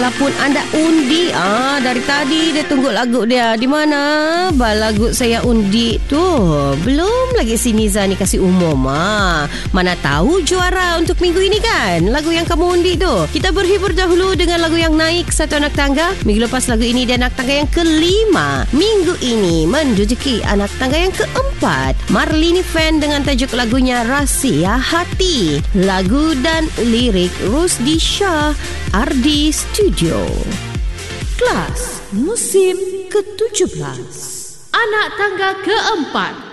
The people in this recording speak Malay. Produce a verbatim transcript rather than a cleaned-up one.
Walaupun anda undi, ah dari tadi dia tunggu lagu dia. Di mana? Bah lagu saya undi tu. Belum lagi si Niza ni kasih umum. Ah, mana tahu juara untuk minggu ini kan? Lagu yang kamu undi tu. Kita berhibur dahulu dengan lagu yang naik satu anak tangga. Minggu lepas lagu ini dia anak tangga yang kelima. Minggu ini menduduki anak tangga yang keempat. Marlini Fan dengan tajuk lagunya Rahsia Hati. Lagu dan lirik Rusdi Shah, Ardi Studio. Kelas musim ketujuh belas. Anak tangga keempat.